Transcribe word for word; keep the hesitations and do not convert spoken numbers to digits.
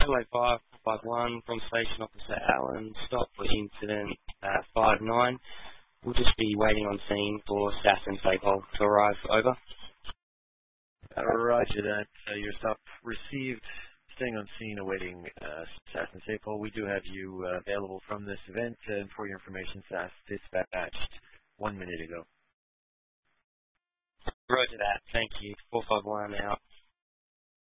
Hello five five one from Station Officer Allen. Stop for incident uh, five nine. We'll just be waiting on scene for S A S and Sapol to arrive. Over. Uh, roger that. Uh, your stop received. Staying on scene, awaiting uh, S A S and Sapol. We do have you uh, available from this event. Uh, and for your information, S A S dispatched one minute ago. Roger that. Thank you. four five one out.